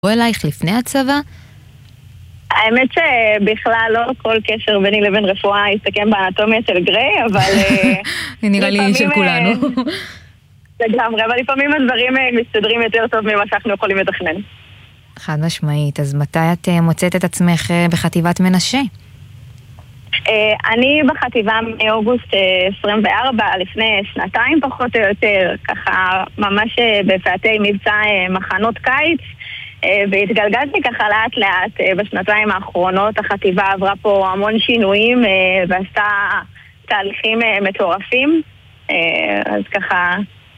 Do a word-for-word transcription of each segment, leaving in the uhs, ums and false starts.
אלייך לפני הצבא? האמת שבכלל לא כל קשר ביני לבין רפואה יסתכם באנטומיה של גריי, אבל נראה לי של כולנו. לגמרי, אבל לפעמים הדברים מסתדרים יותר טוב ממה שאנחנו יכולים לתכנן. חד משמעית. אז מתי את מוצאת את עצמך בחטיבת מנשה? אני בחטיבה מאוגוסט עשרים וארבע, לפני שנתיים פחות או יותר, ככה ממש בפאתי מבצע מחנות קיץ, והתגלגלתי ככה לאט לאט בשנתיים האחרונות. החטיבה עברה פה המון שינויים ועשתה תהליכים מטורפים, אז ככה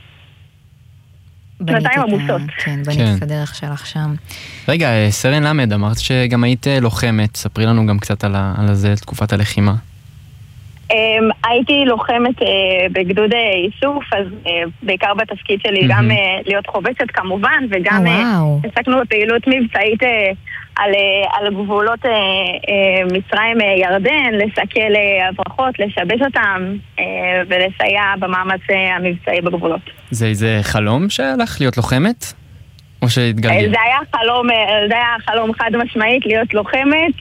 שנתיים עמוסות. כן, בנית את הדרך שלך שם. רגע, סרן למד, אמרת שגם היית לוחמת, ספרי לנו גם קצת על זה, תקופת הלחימה. הייתי לוחמת בגדוד איסוף, אז בעיקר בתפקיד שלי גם להיות חובצת כמובן, וגם עסקנו בפעילות מבצעית על גבולות מצרים ירדן, לסכל הברחות, לשבש אותם ולסייע במאמץ המבצעי בגבולות. זה איזה חלום שהלך להיות לוחמת? או שהתגלגל? זה היה חלום, זה היה חלום חד משמעית להיות לוחמת,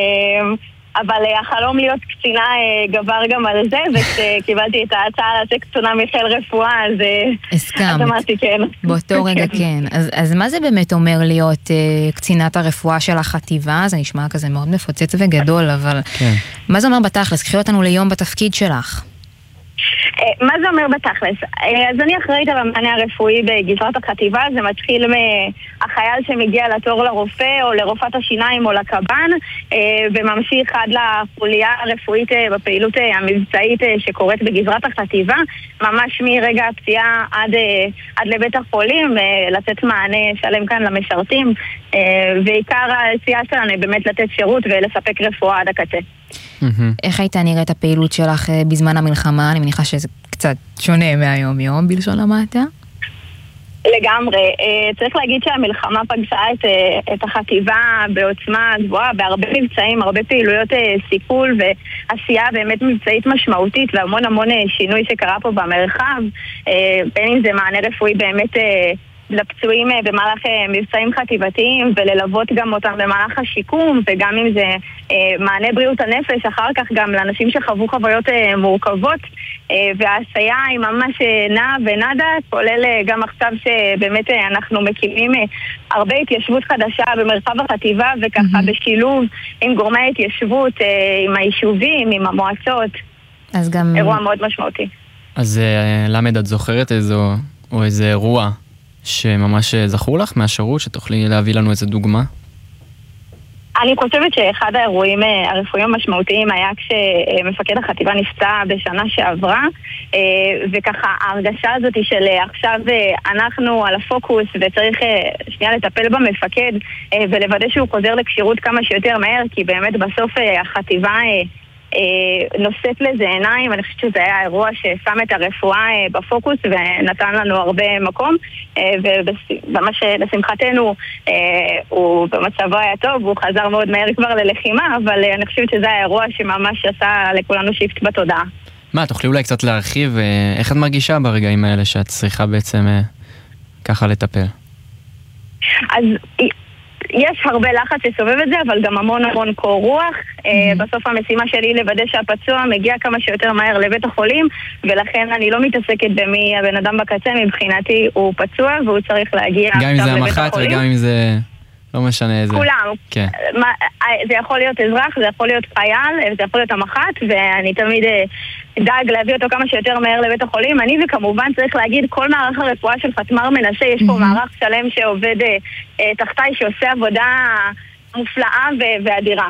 אבל החלום להיות קצינה גבר גם על זה, וכשקיבלתי את ההצעה לצאת קצונה מחיל רפואה, אז הסכמת. אמרתי כן. באותו רגע כן. אז, אז מה זה באמת אומר להיות uh, קצינת הרפואה של החטיבה? זה נשמע כזה מאוד מפוצץ וגדול, אבל כן. מה זה אומר בתכלס? קחי אותנו ליום בתפקיד שלך. מה זה אומר בתכלס? אז אני אחראית על המענה הרפואי בגזרת החטיבה. זה מתחיל מהחייל שמגיע לתור לרופא או לרופאת השיניים או לקב"ן, וממשיך עד לחוליה הרפואית בפעילות המבצעית שקורית בגזרת החטיבה, ממש מרגע הפציעה עד, עד לבית החולים, לתת מענה שלם כאן למשרתים, ועיקר העשייה שלנו באמת לתת שירות ולספק רפואה עד הקצה. איך הייתה נראית הפעילות שלך בזמן המלחמה? אני מניחה שזה קצת שונה מהיום יום בלשון המעטה. לגמרי. צריך להגיד שהמלחמה פגשה את, את החטיבה בעוצמה גבוהה, בהרבה מבצעים, הרבה פעילויות סיכול ועשייה באמת מבצעית משמעותית, והמון המון שינוי שקרה פה במרחב, בין אם זה מענה רפואי באמת לפצועים במהלך מבצעים חטיבתיים, וללוות גם אותם במהלך השיקום, וגם אם זה מענה בריאות הנפש, אחר כך גם לאנשים שחוו חוויות מורכבות, והעשייה היא ממש נעה ונדה, כולל גם עכשיו שבאמת אנחנו מקימים הרבה התיישבות חדשה במרחב החטיבה, וככה mm-hmm. בשילוב עם גורמי התיישבות, עם היישובים, עם המועצות. אז גם... אירוע מאוד משמעותי. אז למד, את זוכרת איזו, או איזה אירוע שממש זכור לך מהשירות, שתוכלי להביא לנו איזה דוגמה? אני חושבת שאחד האירועים הרפואיים המשמעותיים היה כשמפקד החטיבה נפצע בשנה שעברה, וככה ההרגשה הזאת של עכשיו אנחנו על הפוקוס וצריך שנייה לטפל במפקד ולוודא שהוא חוזר לקשירות כמה שיותר מהר, כי באמת בסוף החטיבה נושאת לזה עיניים. אני חושבת שזה היה אירוע ששם את הרפואה בפוקוס ונתן לנו הרבה מקום, וממש לשמחתנו הוא במצבו היה טוב, הוא חזר מאוד מהר כבר ללחימה, אבל אני חושבת שזה היה אירוע שממש עשה לכולנו שיפט בתודעה. מה, תוכלי אולי קצת להרחיב איך את מרגישה ברגעים האלה שאת צריכה בעצם ככה לטפל? אז יש הרבה לחץ שסובב את זה, אבל גם המון המון קור רוח. Mm-hmm. בסוף המשימה שלי לוודא שהפצוע מגיע כמה שיותר מהר לבית החולים, ולכן אני לא מתעסקת במי הבן אדם בקצה. מבחינתי הוא פצוע והוא צריך להגיע גם אם זה המח"ט וגם אם זה לא משנה איזה. כולם. כן. מה, זה יכול להיות אזרח, זה יכול להיות חייל, זה יכול להיות המח"ט, ואני תמיד דאג להביא אותו כמה שיותר מהר לבית החולים. אני וכמובן צריך להגיד, כל מערך הרפואה של חתמ"ר מנשה, יש פה מערך שלם שעובד תחתיי, שעושה עבודה מופלאה ואדירה.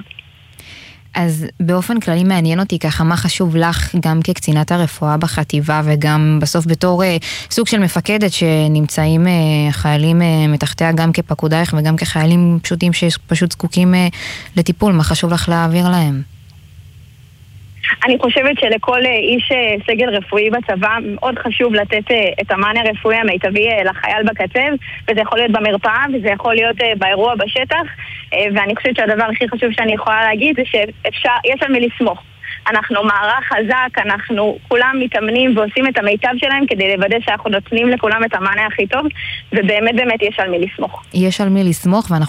אז באופן כללי מעניין אותי ככה, מה חשוב לך גם כקצינת הרפואה בחטיבה, וגם בסוף בתור אה, סוג של מפקדת שנמצאים אה, חיילים אה, מתחתיה גם כפקודייך וגם כחיילים פשוטים שפשוט זקוקים אה, לטיפול, מה חשוב לך להעביר להם? אני חושבת שלכל איש סגל רפואי בצבא מאוד חשוב לתת את המענה הרפואי המיטבי לחייל בקצב, וזה יכול להיות במרפאה וזה יכול להיות באירוע בשטח, ואני חושבת שהדבר הכי חשוב שאני יכולה להגיד זה שיש על מי לסמוך. אנחנו מערך חזק, אנחנו כולם מתאמנים ועושים את המיטב שלהם כדי לוודא שאנחנו נותנים לכולם את המענה הכי טוב, ובאמת באמת יש על מי לסמוך. יש על מי לסמוך, ואנחנו